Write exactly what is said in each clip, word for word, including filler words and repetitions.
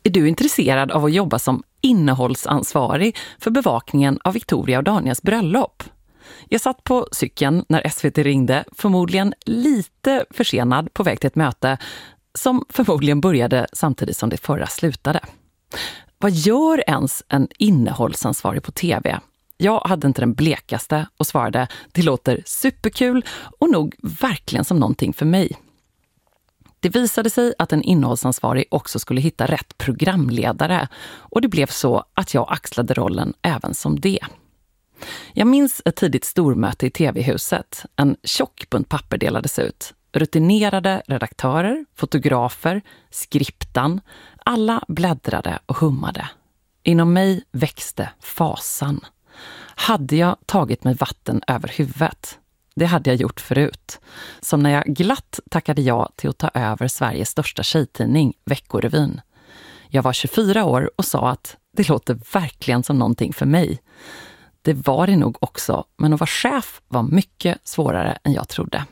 Är du intresserad av att jobba som innehållsansvarig för bevakningen av Victoria och Daniels bröllop? Jag satt på cykeln när S V T ringde, förmodligen lite försenad på väg till ett möte som förmodligen började samtidigt som det förra slutade. Vad gör ens en innehållsansvarig på T V? Jag hade inte den blekaste och svarade, det låter superkul och nog verkligen som någonting för mig. Det visade sig att en innehållsansvarig också skulle hitta rätt programledare och det blev så att jag axlade rollen även som det. Jag minns ett tidigt stormöte i T V-huset. En tjock bunt papper delades ut. Rutinerade redaktörer, fotografer, skriptan. Alla bläddrade och hummade. Inom mig växte fasan. Hade jag tagit mig vatten över huvudet? Det hade jag gjort förut. Som när jag glatt tackade ja till att ta över Sveriges största tjejtidning, Veckorevyn. Jag var tjugofyra år och sa att det låter verkligen som någonting för mig. Det var det nog också, men att vara chef var mycket svårare än jag trodde.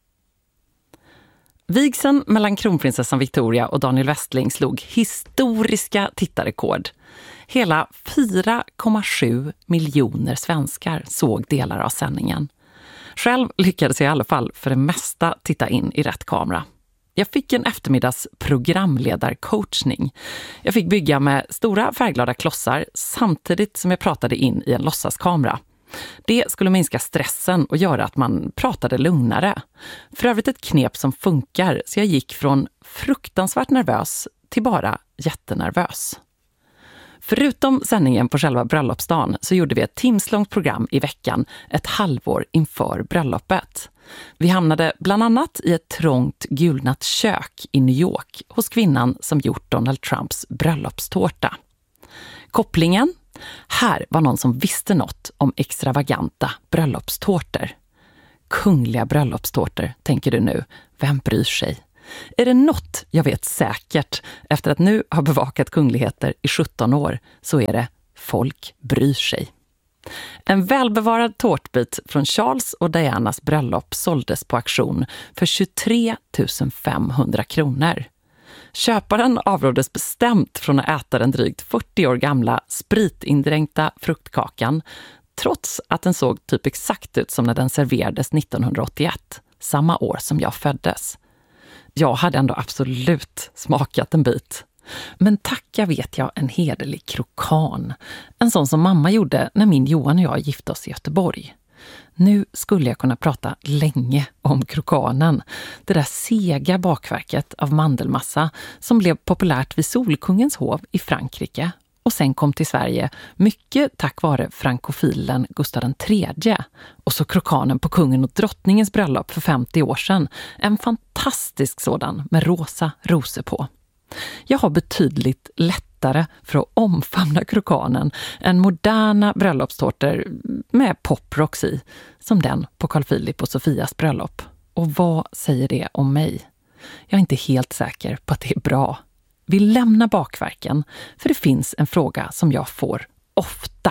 Vigseln mellan kronprinsessan Victoria och Daniel Westling slog historiska tittarrekord. Hela fyra komma sju miljoner svenskar såg delar av sändningen. Själv lyckades jag i alla fall för det mesta titta in i rätt kamera. Jag fick en eftermiddags programledarcoachning. Jag fick bygga med stora färgglada klossar samtidigt som jag pratade in i en låtsaskamera. Det skulle minska stressen och göra att man pratade lugnare. För övrigt ett knep som funkar, så jag gick från fruktansvärt nervös till bara jättenervös. Förutom sändningen på själva bröllopsdagen så gjorde vi ett timslångt program i veckan ett halvår inför bröllopet. Vi hamnade bland annat i ett trångt gulnat kök i New York hos kvinnan som gjort Donald Trumps bröllopstårta. Kopplingen? Här var någon som visste något om extravaganta bröllopstårtor. Kungliga bröllopstårtor, tänker du nu. Vem bryr sig? Är det något jag vet säkert efter att nu ha bevakat kungligheter i sjutton år så är det folk bryr sig. En välbevarad tårtbit från Charles och Dianas bröllop såldes på auktion för tjugotre tusen femhundra kronor. Köparen avråddes bestämt från att äta den drygt fyrtio år gamla spritindränkta fruktkakan trots att den såg typ exakt ut som när den serverades nittonhundraåttioett, samma år som jag föddes. Jag hade ändå absolut smakat en bit. Men tacka vet jag en hederlig krokan. En sån som mamma gjorde när min Johan och jag gifte oss i Göteborg. Nu skulle jag kunna prata länge om krokanen. Det där sega bakverket av mandelmassa som blev populärt vid Solkungens hov i Frankrike och sen kom till Sverige mycket tack vare frankofilen Gustav den tredje. Och så krokanen på kungen och drottningens bröllop för femtio år sedan. En fantastisk sådan med rosa rosor på. Jag har betydligt lättare för att omfamna krokanen än moderna bröllopstårtor med poprocks i, som den på Carl Philip och Sofias bröllop. Och vad säger det om mig? Jag är inte helt säker på att det är bra. Vi lämnar bakverken, för det finns en fråga som jag får ofta.